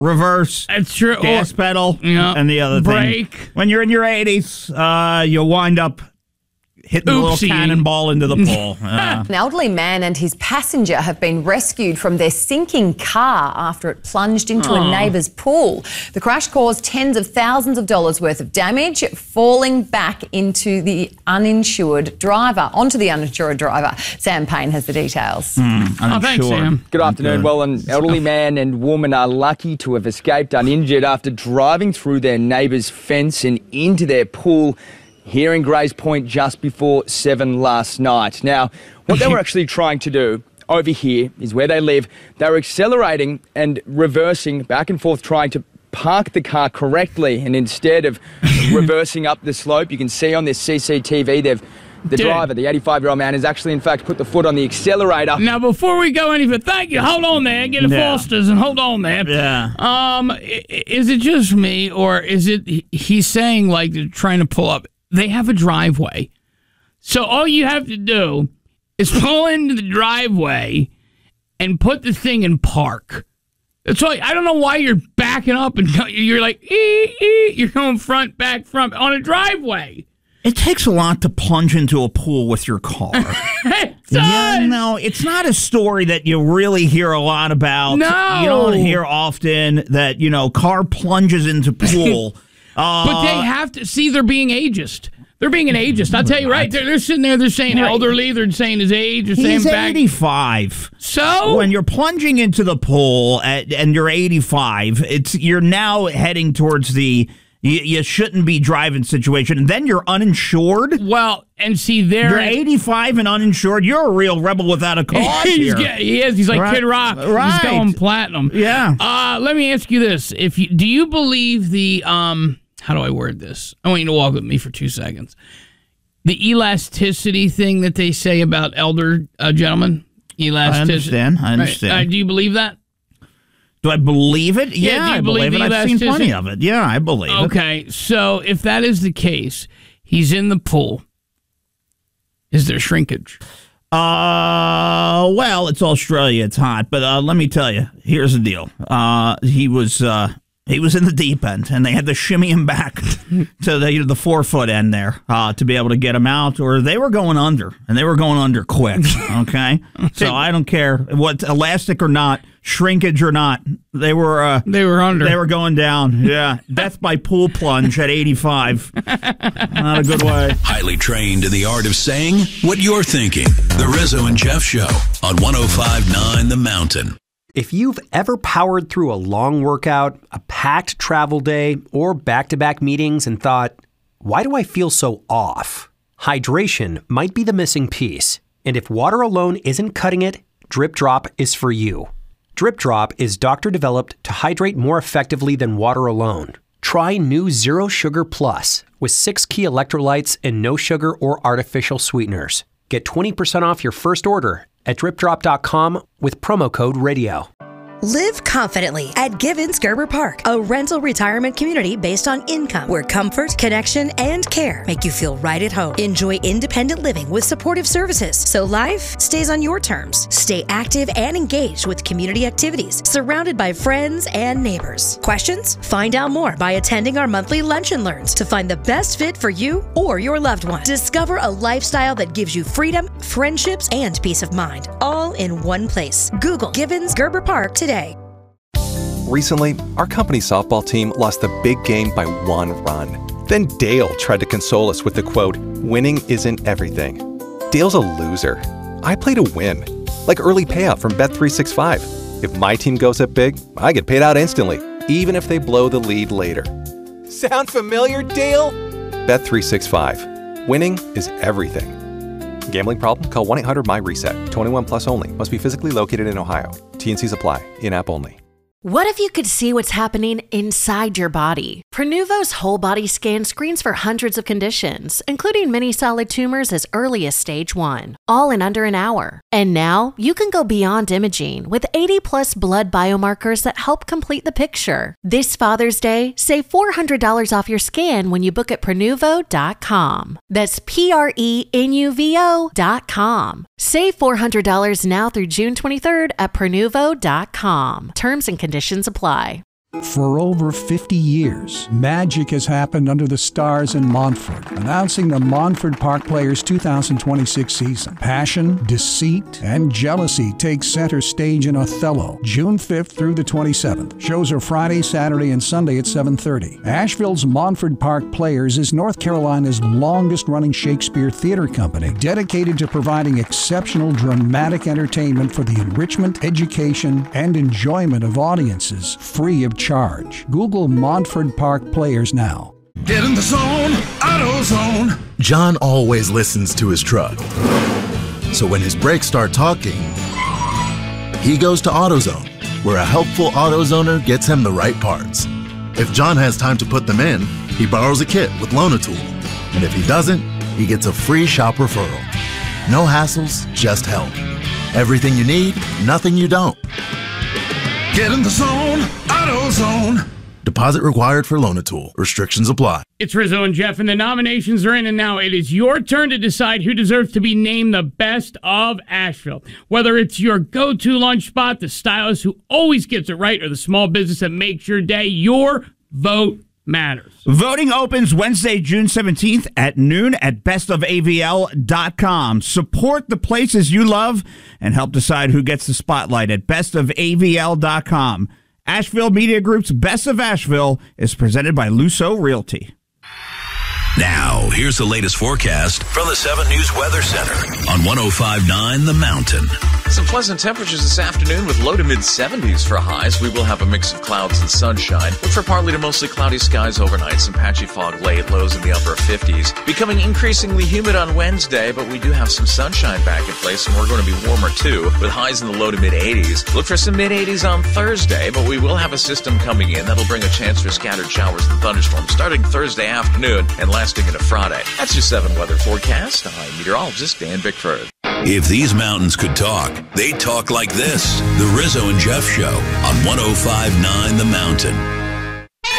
reverse. That's true. Gas pedal, yeah, and the other brake. thing. When you're in your 80s, you'll wind up hitting a little cannonball into the pool. An elderly man and his passenger have been rescued from their sinking car after it plunged into a neighbour's pool. The crash caused tens of thousands of dollars worth of damage, falling back onto the uninsured driver. Sam Payne has the details. Thanks, Sam. Good afternoon. Well, an elderly man and woman are lucky to have escaped uninjured after driving through their neighbour's fence and into their pool here in Grays Point just before 7 last night. Now, what they were actually trying to do over here is where they live. They were accelerating and reversing back and forth, trying to park the car correctly, and instead of reversing up the slope, you can see on this CCTV, the driver, the 85-year-old man, has actually, in fact, put the foot on the accelerator. Now, before we go any further, thank you. Hold on there. Get the Fosters and hold on there. Yeah. Is it just me, or is it he's saying, like, they're trying to pull up? They have a driveway. So all you have to do is pull into the driveway and put the thing in park. That's all. I don't know why you're backing up and you're like, you're going front, back, front on a driveway. It takes a lot to plunge into a pool with your car. Yeah, no, it's not a story that you really hear a lot about. No. You don't hear often that, car plunges into pool. But they have to see they're being ageist. They're being an ageist. I'll tell you right. They're sitting there. They're saying elderly. They're saying his age. They're saying He's 85. So when you're plunging into the pool and you're 85, you're now heading towards the you shouldn't be driving situation, and then you're uninsured. Well, and see you're 85 and uninsured. You're a real rebel without a cause. He is. He's like Kid Rock. Right. He's going platinum. Yeah. Let me ask you this: do you believe the how do I word this? I want you to walk with me for 2 seconds. The elasticity thing that they say about elder gentlemen. Elasticity. I understand. Right. Do you believe that? Do I believe it? Yeah, I believe it. I've seen plenty of it. Yeah, I believe it. Okay, so if that is the case, he's in the pool. Is there shrinkage? Well, it's Australia. It's hot. But let me tell you, here's the deal. He was in the deep end, and they had to shimmy him back to the 4-foot end there to be able to get him out, or they were going under, and they were going under quick, okay? So I don't care what, elastic or not, shrinkage or not, they were under. They were going down, yeah. Death by pool plunge at 85. Not a good way. Highly trained in the art of saying what you're thinking. The Rizzo and Jeff Show on 105.9 The Mountain. If you've ever powered through a long workout, a packed travel day, or back-to-back meetings and thought, why do I feel so off? Hydration might be the missing piece. And if water alone isn't cutting it, Drip Drop is for you. Drip Drop is doctor-developed to hydrate more effectively than water alone. Try new Zero Sugar Plus with 6 key electrolytes and no sugar or artificial sweeteners. Get 20% off your first order at dripdrop.com with promo code RADIO. Live confidently at Givens Gerber Park, a rental retirement community based on income, where comfort, connection, and care make you feel right at home. Enjoy independent living with supportive services, so life stays on your terms. Stay active and engaged with community activities, surrounded by friends and neighbors. Questions? Find out more by attending our monthly Lunch and Learns to find the best fit for you or your loved one. Discover a lifestyle that gives you freedom, friendships, and peace of mind, all in one place. Google Givens Gerber Park today. Recently, our company softball team lost the big game by 1 run. Then Dale tried to console us with the quote, "Winning isn't everything." Dale's a loser. I play to win, like early payout from Bet365. If my team goes up big, I get paid out instantly, even if they blow the lead later. Sound familiar, Dale? Bet365. Winning is everything. Gambling problem? Call 1-800-MY-RESET. 21 plus only. Must be physically located in Ohio. T&Cs apply. In-app only. What if you could see what's happening inside your body? Prenuvo's whole body scan screens for hundreds of conditions, including many solid tumors as early as stage 1, all in under an hour. And now you can go beyond imaging with 80+ blood biomarkers that help complete the picture. This Father's Day, save $400 off your scan when you book at Prenuvo.com. That's Prenuvo.com. Save $400 now through June 23rd at Prenuvo.com. Terms and conditions apply. For over 50 years, magic has happened under the stars in Montford, announcing the Montford Park Players 2026 season. Passion, deceit, and jealousy take center stage in Othello, June 5th through the 27th. Shows are Friday, Saturday, and Sunday at 7:30. Asheville's Montford Park Players is North Carolina's longest-running Shakespeare theater company, dedicated to providing exceptional dramatic entertainment for the enrichment, education, and enjoyment of audiences, free of charge. Google Montford Park Players now. Get in the zone, AutoZone. John always listens to his truck. So when his brakes start talking, he goes to AutoZone, where a helpful AutoZoner gets him the right parts. If John has time to put them in, he borrows a kit with Loan-A-Tool. And if he doesn't, he gets a free shop referral. No hassles, just help. Everything you need, nothing you don't. Get in the zone, AutoZone. Deposit required for Loan-A-Tool. Restrictions apply. It's Rizzo and Jeff, and the nominations are in, and now it is your turn to decide who deserves to be named the best of Asheville. Whether it's your go-to lunch spot, the stylist who always gets it right, or the small business that makes your day, your vote matters. Voting opens Wednesday, June 17th at noon at bestofavl.com. Support the places you love and help decide who gets the spotlight at bestofavl.com. Asheville Media Group's Best of Asheville is presented by Luso Realty. Now, here's the latest forecast from the 7 News Weather Center on 105.9 The Mountain. Some pleasant temperatures this afternoon with low to mid-70s for highs. We will have a mix of clouds and sunshine. Look for partly to mostly cloudy skies overnight. Some patchy fog late, lows in the upper 50s. Becoming increasingly humid on Wednesday, but we do have some sunshine back in place, and we're going to be warmer too, with highs in the low to mid-80s. Look for some mid-80s on Thursday, but we will have a system coming in that'll bring a chance for scattered showers and thunderstorms starting Thursday afternoon and lasting into Friday. That's your 7 weather forecast. I'm meteorologist Dan Bickford. If these mountains could talk, they'd talk like this. The Rizzo and Jeff Show on 105.9 The Mountain.